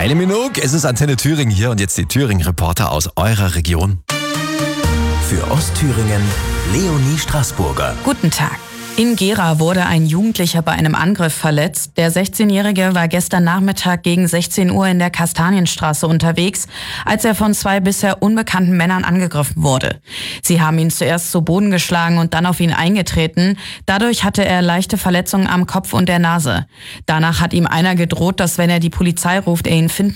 Kylie Minogue, es ist Antenne Thüringen hier und jetzt die Thüringen-Reporter aus eurer Region. Für Ostthüringen, Leonie Straßburger. Guten Tag. In Gera wurde ein Jugendlicher bei einem Angriff verletzt. Der 16-Jährige war gestern Nachmittag gegen 16 Uhr in der Kastanienstraße unterwegs, als er von 2 bisher unbekannten Männern angegriffen wurde. Sie haben ihn zuerst zu Boden geschlagen und dann auf ihn eingetreten. Dadurch hatte er leichte Verletzungen am Kopf und der Nase. Danach hat ihm einer gedroht, dass wenn er die Polizei ruft, er ihn finden